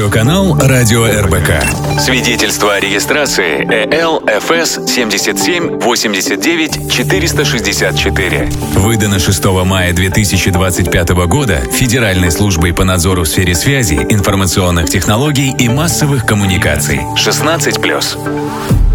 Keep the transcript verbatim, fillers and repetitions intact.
Радиоканал «Радио РБК». Свидетельство о регистрации Э Л Эф С семьдесят семь восемьдесят девять четыреста шестьдесят четыре. Выдано шестого мая две тысячи двадцать пятого года Федеральной службой по надзору в сфере связи, информационных технологий и массовых коммуникаций. шестнадцать плюс.